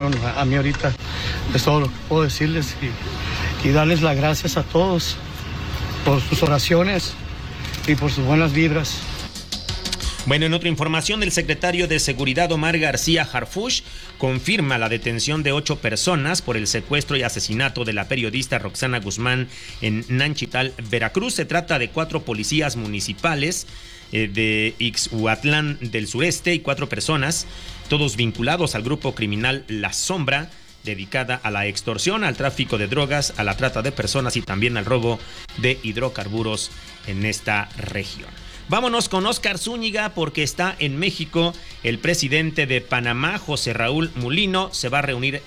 escucharon a mí ahorita. Es todo lo que puedo decirles y darles las gracias a todos por sus oraciones y por sus buenas vibras. Bueno, en otra información, el secretario de Seguridad Omar García Harfuch confirma la detención de 8 personas por el secuestro y asesinato de la periodista Roxana Guzmán en Nanchital, Veracruz. Se trata de 4 policías municipales de Ixhuatlán del Sureste y 4 personas, todos vinculados al grupo criminal La Sombra, dedicada a la extorsión, al tráfico de drogas, a la trata de personas y también al robo de hidrocarburos en esta región. Vámonos con Óscar Zúñiga porque está en México. El presidente de Panamá, José Raúl Mulino, se va a reunir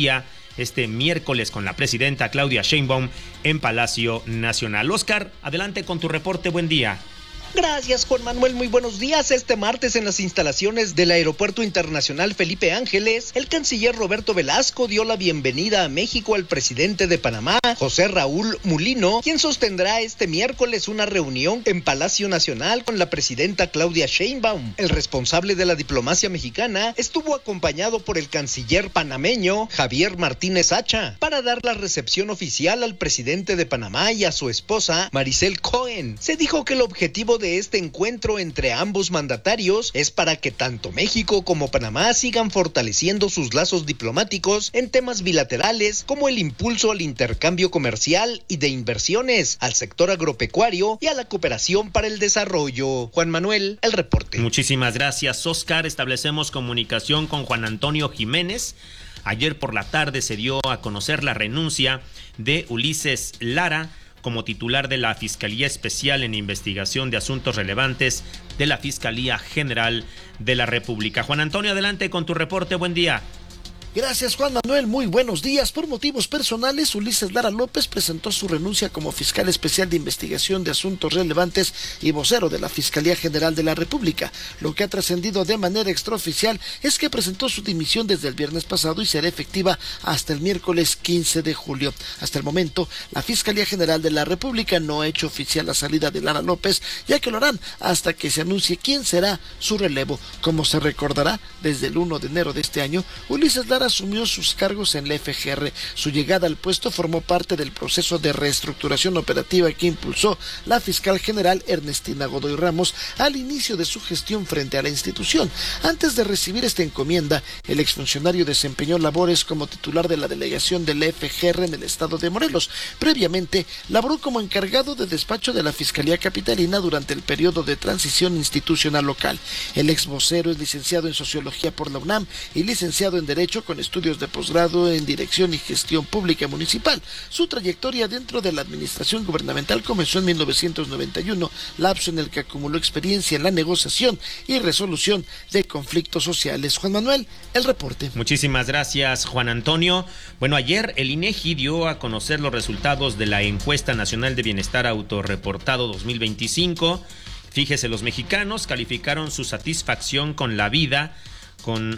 este miércoles con la presidenta Claudia Sheinbaum en Palacio Nacional. Óscar, adelante con tu reporte, buen día. Gracias, Juan Manuel. Muy buenos días. Este martes, en las instalaciones del Aeropuerto Internacional Felipe Ángeles, el canciller Roberto Velasco dio la bienvenida a México al presidente de Panamá, José Raúl Mulino, quien sostendrá este miércoles una reunión en Palacio Nacional con la presidenta Claudia Sheinbaum. El responsable de la diplomacia mexicana estuvo acompañado por el canciller panameño Javier Martínez Hacha para dar la recepción oficial al presidente de Panamá y a su esposa Maricel Cohen. Se dijo que el objetivo de este encuentro entre ambos mandatarios es para que tanto México como Panamá sigan fortaleciendo sus lazos diplomáticos en temas bilaterales como el impulso al intercambio comercial y de inversiones, al sector agropecuario y a la cooperación para el desarrollo. Juan Manuel, el reporte. Muchísimas gracias, Óscar. Establecemos comunicación con Juan Antonio Jiménez. Ayer por la tarde se dio a conocer la renuncia de Ulises Lara como titular de la Fiscalía Especial en Investigación de Asuntos Relevantes de la Fiscalía General de la República. Juan Antonio, adelante con tu reporte. Buen día. Gracias, Juan Manuel. Muy buenos días. Por motivos personales, Ulises Lara López presentó su renuncia como fiscal especial de investigación de asuntos relevantes y vocero de la Fiscalía General de la República. Lo que ha trascendido de manera extraoficial es que presentó su dimisión desde el viernes pasado y será efectiva hasta el miércoles 15 de julio. Hasta el momento, la Fiscalía General de la República no ha hecho oficial la salida de Lara López, ya que lo harán hasta que se anuncie quién será su relevo. Como se recordará, desde el 1 de enero de este año, Ulises Lara asumió sus cargos en la FGR. Su llegada al puesto formó parte del proceso de reestructuración operativa que impulsó la fiscal general Ernestina Godoy Ramos al inicio de su gestión frente a la institución. Antes de recibir esta encomienda, el exfuncionario desempeñó labores como titular de la delegación de la FGR en el estado de Morelos. Previamente, laboró como encargado de despacho de la Fiscalía Capitalina durante el periodo de transición institucional local. El ex vocero es licenciado en Sociología por la UNAM y licenciado en Derecho con estudios de posgrado en Dirección y Gestión Pública Municipal. Su trayectoria dentro de la administración gubernamental comenzó en 1991, lapso en el que acumuló experiencia en la negociación y resolución de conflictos sociales. Juan Manuel, el reporte. Muchísimas gracias, Juan Antonio. Bueno, ayer el INEGI dio a conocer los resultados de la Encuesta Nacional de Bienestar Autorreportado 2025. Fíjese, los mexicanos calificaron su satisfacción con la vida con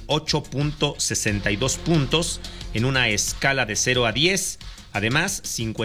8.62 puntos en una escala de 0 a 10. Además,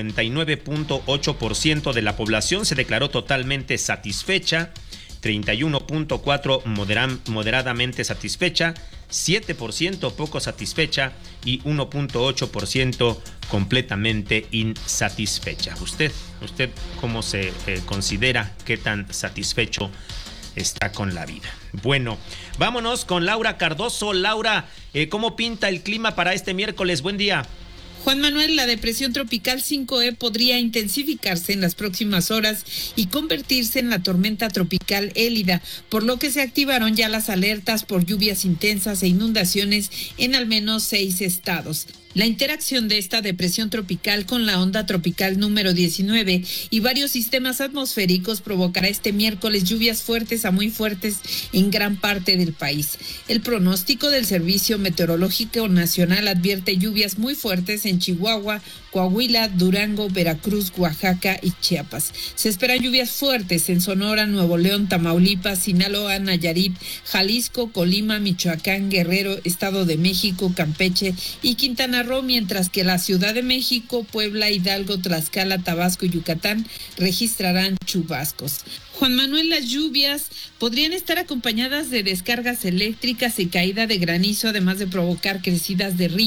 59.8% de la población se declaró totalmente satisfecha, 31.4% moderadamente satisfecha, 7% poco satisfecha y 1.8% completamente insatisfecha. ¿Usted cómo se considera? ¿Qué tan satisfecho está con la vida? Bueno, vámonos con Laura Cardoso. Laura, ¿cómo pinta el clima para este miércoles? Buen día. Juan Manuel, la depresión tropical 5E podría intensificarse en las próximas horas y convertirse en la tormenta tropical Élida, por lo que se activaron ya las alertas por lluvias intensas e inundaciones en al menos 6 estados. La interacción de esta depresión tropical con la onda tropical número 19 y varios sistemas atmosféricos provocará este miércoles lluvias fuertes a muy fuertes en gran parte del país. El pronóstico del Servicio Meteorológico Nacional advierte lluvias muy fuertes en Chihuahua, Coahuila, Durango, Veracruz, Oaxaca y Chiapas. Se esperan lluvias fuertes en Sonora, Nuevo León, Tamaulipas, Sinaloa, Nayarit, Jalisco, Colima, Michoacán, Guerrero, Estado de México, Campeche y Quintana Roo, mientras que la Ciudad de México, Puebla, Hidalgo, Tlaxcala, Tabasco y Yucatán registrarán chubascos. Juan Manuel, las lluvias podrían estar acompañadas de descargas eléctricas y caída de granizo, además de provocar crecidas de ríos